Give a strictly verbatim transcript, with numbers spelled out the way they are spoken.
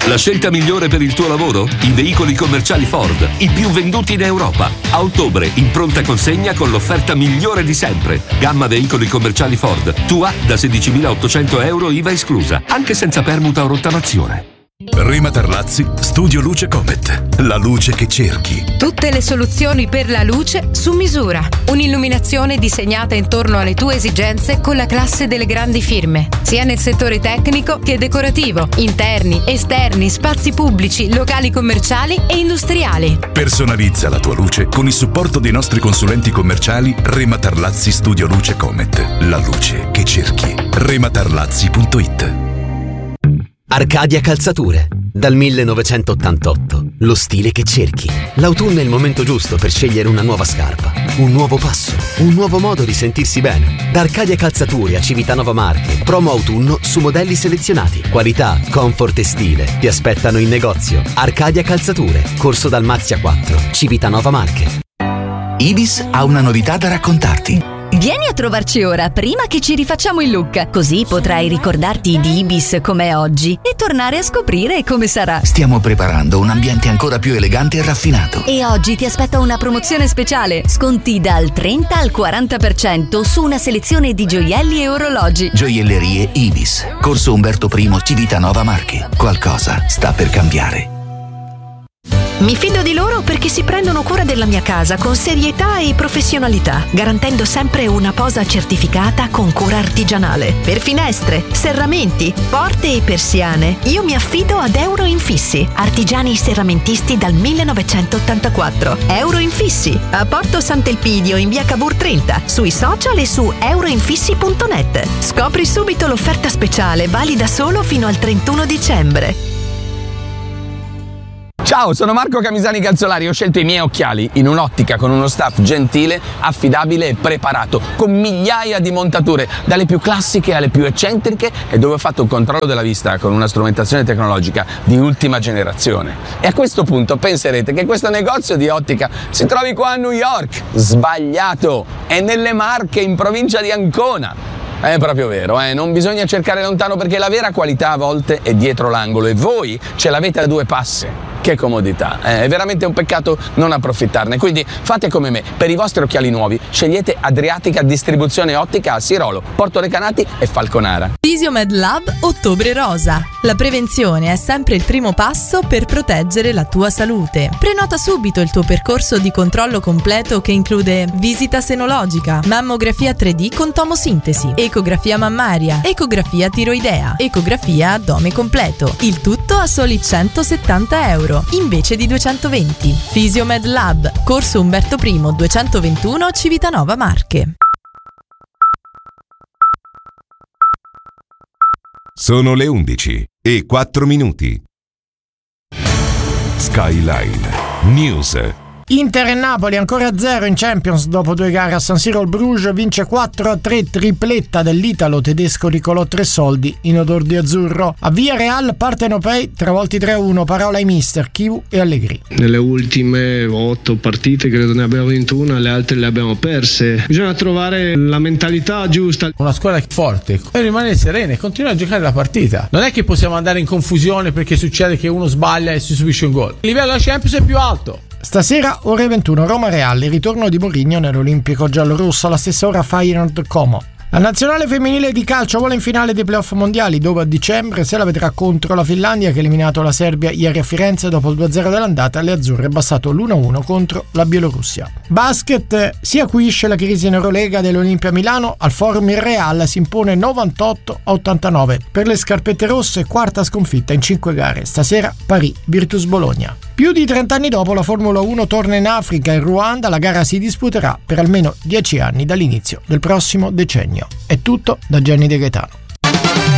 La scelta migliore per il tuo lavoro? I veicoli commerciali Ford, i più venduti in Europa. A ottobre, in pronta consegna con l'offerta migliore di sempre. Gamma veicoli commerciali Ford, tua da sedicimilaottocento euro I V A esclusa, anche senza permuta o rottamazione. Rema Tarlazzi, Studio Luce Comet. La luce che cerchi. Tutte le soluzioni per la luce su misura. Un'illuminazione disegnata intorno alle tue esigenze con la classe delle grandi firme, sia nel settore tecnico che decorativo, interni, esterni, spazi pubblici, locali commerciali e industriali. Personalizza la tua luce con il supporto dei nostri consulenti commerciali Rema Tarlazzi Studio Luce Comet. La luce che cerchi. rema tarlazzi punto it. Arcadia Calzature. Dal millenovecentottantotto, lo stile che cerchi. L'autunno è il momento giusto per scegliere una nuova scarpa, un nuovo passo, un nuovo modo di sentirsi bene. Da Arcadia Calzature a Civitanova Marche, promo autunno su modelli selezionati. Qualità, comfort e stile ti aspettano in negozio. Arcadia Calzature, Corso Dalmazia quattro, Civitanova Marche. Ibis ha una novità da raccontarti. Vieni a trovarci ora, prima che ci rifacciamo il look. Così potrai ricordarti di Ibis com'è oggi e tornare a scoprire come sarà. Stiamo preparando un ambiente ancora più elegante e raffinato. E oggi ti aspetta una promozione speciale. Sconti dal trenta al quaranta per cento su una selezione di gioielli e orologi. Gioiellerie Ibis, Corso Umberto I, Civitanova Marche. Qualcosa sta per cambiare. Mi fido di loro perché si prendono cura della mia casa con serietà e professionalità, garantendo sempre una posa certificata con cura artigianale. Per finestre, serramenti, porte e persiane, io mi affido ad Euro Infissi, artigiani serramentisti dal millenovecentottantaquattro. Euro Infissi, a Porto Sant'Elpidio in via Cavour trenta, sui social e su euroinfissi punto net. Scopri subito l'offerta speciale, valida solo fino al trentuno dicembre. Ciao, sono Marco Camisani Calzolari, ho scelto i miei occhiali in un'ottica con uno staff gentile, affidabile e preparato, con migliaia di montature, dalle più classiche alle più eccentriche, e dove ho fatto un controllo della vista con una strumentazione tecnologica di ultima generazione. E a questo punto penserete che questo negozio di ottica si trovi qua a New York. Sbagliato! È nelle Marche, in provincia di Ancona. È proprio vero, eh? Non bisogna cercare lontano, perché la vera qualità a volte è dietro l'angolo e voi ce l'avete a due passi. Che comodità, eh? È veramente un peccato non approfittarne. Quindi fate come me, per i vostri occhiali nuovi scegliete Adriatica Distribuzione Ottica a Sirolo, Porto Recanati e Falconara. Fisiomed Lab Ottobre Rosa. La prevenzione è sempre il primo passo per proteggere la tua salute. Prenota subito il tuo percorso di controllo completo, che include visita senologica, mammografia tre D con tomosintesi, ecografia mammaria, ecografia tiroidea, ecografia addome completo. Il tutto a soli centosettanta euro invece di duecentoventi. Fisiomed Lab, Corso Umberto I duecentoventuno, Civitanova Marche. Sono le undici e quattro minuti. Skyline News. Inter e Napoli ancora a zero in Champions dopo due gare a San Siro. Il Bruges vince quattro a tre, tripletta dell'italo tedesco Nicolò Tresoldi in odor di azzurro. A Villarreal Partenopei travolti tre a uno, parola ai mister Chivu e Allegri. Nelle ultime otto partite credo ne abbiamo vinto una, le altre le abbiamo perse. Bisogna trovare la mentalità giusta. Una squadra forte e rimanere serena e continuare a giocare la partita. Non è che possiamo andare in confusione perché succede che uno sbaglia e si subisce un gol. Il livello della Champions è più alto. Stasera ore ventuno Roma-Real, il ritorno di Mourinho nell'Olimpico giallorosso, alla stessa ora Feyenoord-Como. La nazionale femminile di calcio vuole in finale dei playoff mondiali, dove a dicembre se la vedrà contro la Finlandia, che ha eliminato la Serbia ieri a Firenze dopo il due a zero dell'andata. Le azzurre è bastato l'uno a uno contro la Bielorussia. Basket, si acuisce la crisi in Eurolega dell'Olimpia Milano. Al Forum il Real si impone novantotto a ottantanove. Per le scarpette rosse, quarta sconfitta in cinque gare. Stasera Parì Virtus Bologna. Più di trenta anni dopo la Formula uno torna in Africa, in Ruanda. La gara si disputerà per almeno dieci anni dall'inizio del prossimo decennio. È tutto da Gianni De Gaetano.